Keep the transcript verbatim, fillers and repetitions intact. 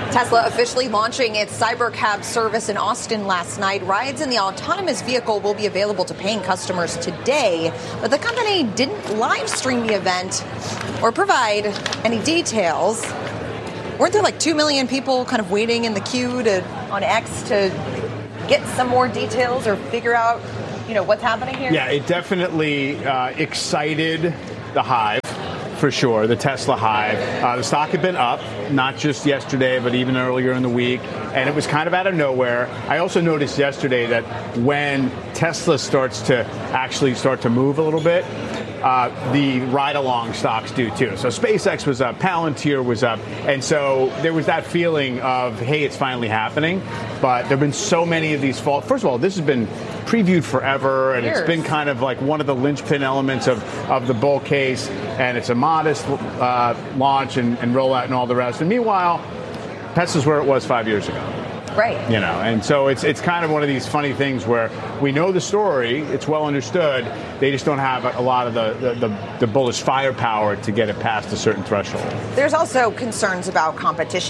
Tesla officially launching its Cybercab service in Austin last night. Rides in the autonomous vehicle will be available to paying customers today, but the company didn't live stream the event or provide any details. Weren't there like two million people kind of waiting in the queue to on X to get some more details or figure out, you know, what's happening here? Yeah, it definitely uh, excited the Hive. For sure, the Tesla Hive. Uh, the stock had been up, not just yesterday, but even earlier in the week, and it was kind of out of nowhere. I also noticed yesterday that when Tesla starts to actually start to move a little bit, uh, the ride-along stocks do too. So SpaceX was up, Palantir was up, and so there was that feeling of, hey, it's finally happening. But there have been so many of these falls. First of all, this has been previewed forever, and Years. It's been kind of like one of the linchpin elements of, of the bull case, and it's a modest uh, launch and, and rollout and all the rest. And meanwhile, Tesla's where it was five years ago. Right. You know, and so it's it's kind of one of these funny things where we know the story, it's well understood, they just don't have a lot of the, the, the, the bullish firepower to get it past a certain threshold. There's also concerns about competition.